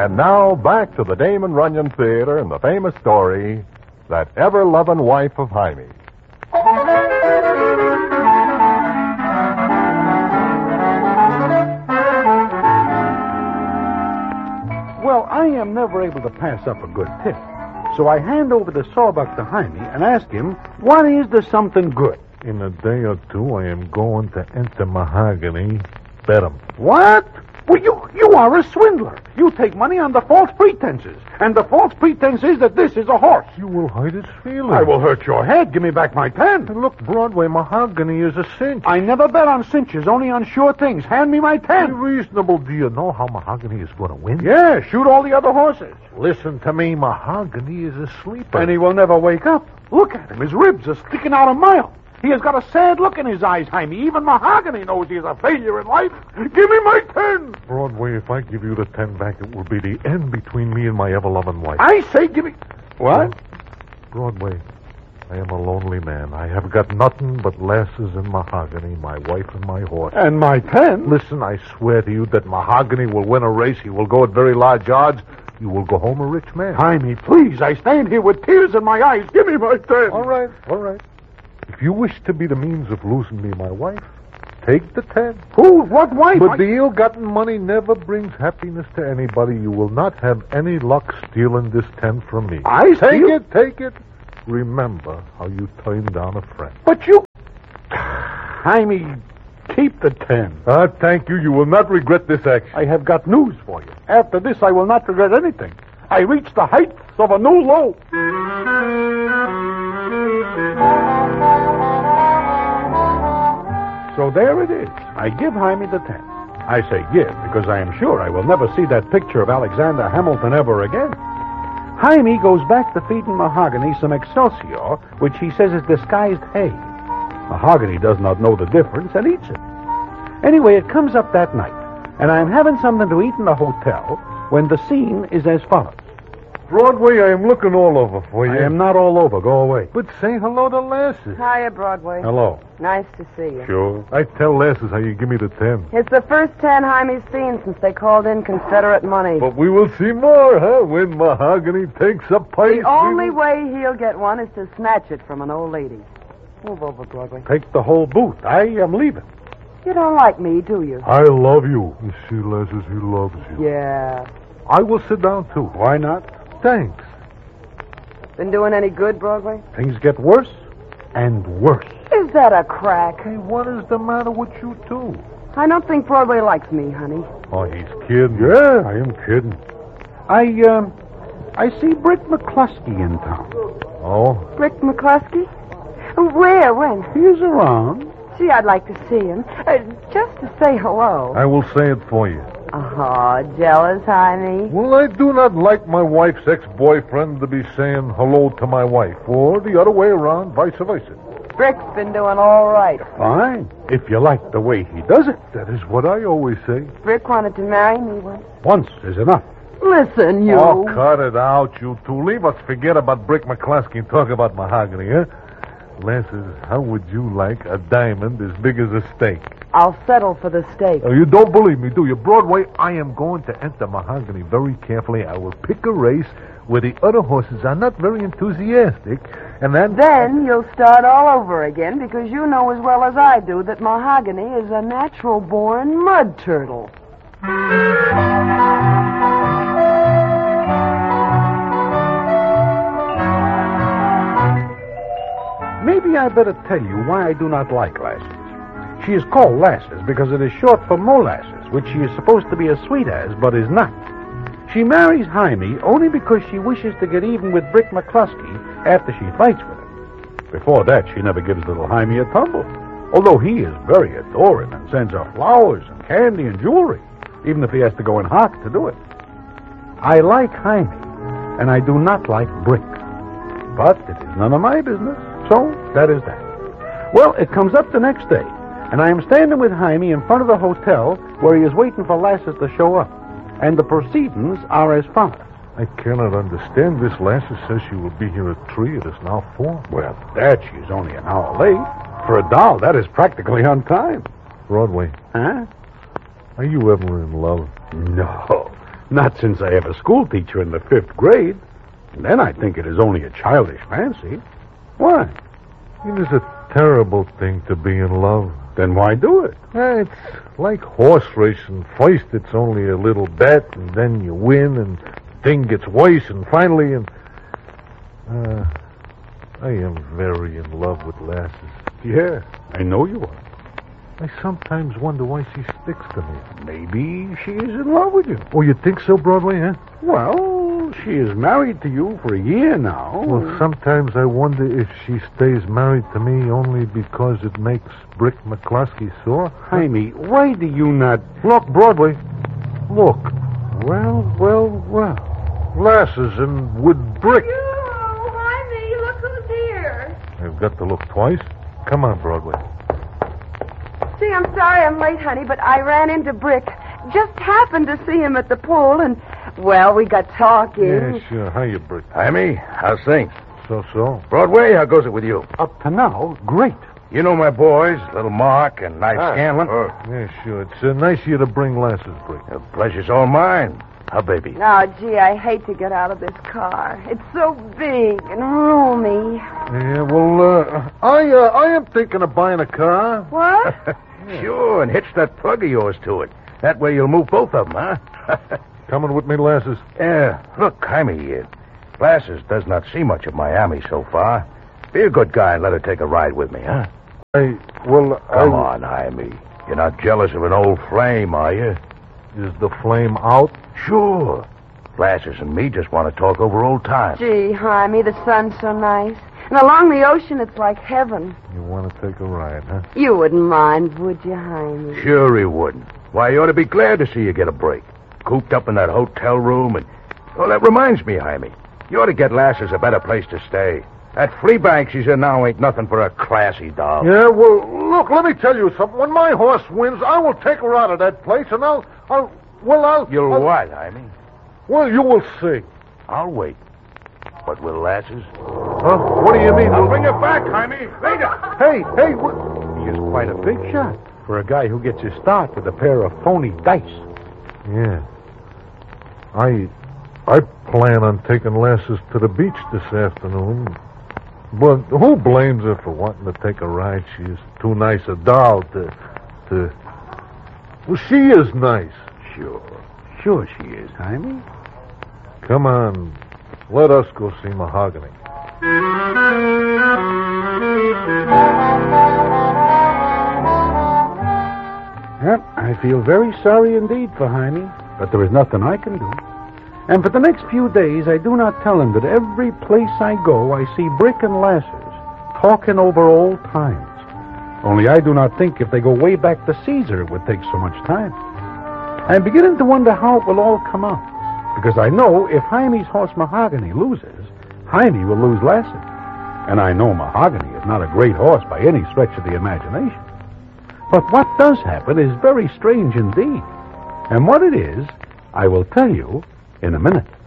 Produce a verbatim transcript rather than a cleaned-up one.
And now, back to the Damon Runyon Theater and the famous story, That Ever-Lovin' Wife of Jaime. Well, I am never able to pass up a good tip. So I hand over the sawbuck to Jaime and ask him, what is the something good? In a day or two, I am going to enter Mahogany. Bet 'em. What? Well, you, you are a swindler. You take money on the false pretenses. And the false pretense is that this is a horse. You will hurt his feelings. I will hurt your head. Give me back my ten. And look, Broadway, Mahogany is a cinch. I never bet on cinches, only on sure things. Hand me my Be ten. reasonable. Do you know how Mahogany is going to win? Yeah, shoot all the other horses. Listen to me. Mahogany is a sleeper. And he will never wake up. Look at him. His ribs are sticking out a mile. He has got a sad look in his eyes, Jaime. Even Mahogany knows he is a failure in life. Give me my ten. Broadway, if I give you the ten back, it will be the end between me and my ever-loving wife. I say give me... What? Broadway, I am a lonely man. I have got nothing but lasses and Mahogany, my wife and my horse. And my ten? Listen, I swear to you that Mahogany will win a race. He will go at very large odds. You will go home a rich man. Jaime, please. I stand here with tears in my eyes. Give me my ten. All right, all right. If you wish to be the means of losing me my wife, take the ten. Who? What wife? But I... the ill-gotten money never brings happiness to anybody. You will not have any luck stealing this ten from me. I Take steal? it, take it. Remember how you turned down a friend. But you... Jaime, keep the ten. Ah, thank you. You will not regret this action. I have got news for you. After this, I will not regret anything. I reached the heights of a new low. So there it is. I give Jaime the ten. I say give because I am sure I will never see that picture of Alexander Hamilton ever again. Jaime goes back to feeding Mahogany some Excelsior, which he says is disguised hay. Mahogany does not know the difference and eats it. Anyway, it comes up that night, and I am having something to eat in the hotel when the scene is as follows. Broadway, I am looking all over for you. I am not all over. Go away. But say hello to Lasses. Hiya, Broadway. Hello. Nice to see you. Sure. I tell Lasses how you give me the ten. It's the first ten Jaime's seen since they called in Confederate money. But we will see more, huh? When Mahogany takes a pipe. The only way he'll get one is to snatch it from an old lady. Move over, Broadway. Take the whole booth. I am leaving. You don't like me, do you? I love you. You see, Lasses, he loves you. Yeah. I will sit down, too. Why not? Thanks. Been doing any good, Broadway? Things get worse and worse. Is that a crack? Hey, what is the matter with you, too? I don't think Broadway likes me, honey. Oh, he's kidding. Yeah, I am kidding. I, um, I see Brick McCluskey in town. Oh? Brick McCluskey? Where? When? He's around. Gee, I'd like to see him. Uh, just to say hello. I will say it for you. Oh, jealous, Jaime? Well, I do not like my wife's ex-boyfriend to be saying hello to my wife, or the other way around, vice versa. Brick's been doing all right. Fine. If you like the way he does it. That is what I always say. Brick wanted to marry me once. Once is enough. Listen, you. Oh, cut it out, you two. Leave us forget about Brick McCluskey and talk about Mahogany, huh? Lasses, how would you like a diamond as big as a steak? I'll settle for the steak. Oh, you don't believe me, do you? Broadway, I am going to enter Mahogany very carefully. I will pick a race where the other horses are not very enthusiastic, and then... Then you'll start all over again because you know as well as I do that Mahogany is a natural-born mud turtle. Maybe I better tell you why I do not like Lasses. She is called Lasses because it is short for molasses, which she is supposed to be as sweet as, but is not. She marries Jaime only because she wishes to get even with Brick McCluskey after she fights with him. Before that, she never gives little Jaime a tumble, although he is very adoring and sends her flowers and candy and jewelry, even if he has to go in hock to do it. I like Jaime, and I do not like Brick. But it is none of my business, so that is that. Well, it comes up the next day, and I am standing with Jaime in front of the hotel where he is waiting for Lasses to show up. And the proceedings are as follows. I cannot understand this. Lasses says she will be here at three. It is now four. Well, that she's only an hour late. For a doll, that is practically on time. Broadway, Huh? are you ever in love? No. Not since I have a school teacher in the fifth grade. And then I think it is only a childish fancy. Why? It is a terrible thing to be in love. Then why do it? Eh, It's like horse racing. First it's only a little bet, and then you win, and thing gets worse, and finally, and uh, I am very in love with lasses. Yeah, I know you are. I sometimes wonder why she sticks to me. Maybe she is in love with you. Oh, you think so, Broadway, huh? Well, she is married to you for a year now. Well, sometimes I wonder if she stays married to me only because it makes Brick McCloskey sore. Jaime, why do you not... Look, Broadway. Look. Well, well, well. Lasses and wood brick. Oh, Jaime, look who's here. I've got to look twice. Come on, Broadway. See, I'm sorry I'm late, honey, but I ran into Brick. Just happened to see him at the pool, and, well, we got talking. Yeah, sure. How you, Brick? Jaime, how's things? So-so. Broadway, how goes it with you? Up to now, great. You know my boys, little Mark and Knife Ah, Scanlon? oh, yeah, sure. It's uh, nice of you to bring Lasses, Brick. The pleasure's all mine. How, baby? Oh, gee, I hate to get out of this car. It's so big and roomy. Yeah, well, uh, I, uh, I am thinking of buying a car. What? Sure, and hitch that plug of yours to it. That way you'll move both of them, huh? Coming with me, Lasses? Yeah, look, Jaime, uh, Lasses does not see much of Miami so far. Be a good guy and let her take a ride with me, huh? I, well, Come I... on, Jaime. You're not jealous of an old flame, are you? Is the flame out? Sure. Lasses and me just want to talk over old times. Gee, Jaime, the sun's so nice. And along the ocean, it's like heaven. You want to take a ride, huh? You wouldn't mind, would you, Jaime? Sure he wouldn't. Why, you ought to be glad to see you get a break. Cooped up in that hotel room and... Well, that reminds me, Jaime. You ought to get Lasses a better place to stay. That flea bank she's in now ain't nothing for a classy doll. Yeah, well, look, let me tell you something. When my horse wins, I will take her out of that place, and I'll... I'll well, I'll... You'll I'll, what, Jaime? Well, you will see. I'll wait. But will Lasses? Huh? What do you mean? I'll bring her back, Jaime. Later. Hey, hey, what... He is quite a big shot for a guy who gets his start with a pair of phony dice. Yeah. I... I plan on taking Lasses to the beach this afternoon. But who blames her for wanting to take a ride? She is too nice a doll to... to... Well, she is nice. Sure. Sure she is, Jaime. Come on. Let us go see Mahogany. Yep, I feel very sorry indeed for Jaime, but there is nothing I can do. And for the next few days, I do not tell him that every place I go, I see Brick and Lasses talking over old times. Only I do not think if they go way back to Caesar, it would take so much time. I'm beginning to wonder how it will all come out. Because I know if Jaime's horse Mahogany loses, Jaime will lose Lasses. And I know Mahogany is not a great horse by any stretch of the imagination. But what does happen is very strange indeed. And what it is, I will tell you in a minute.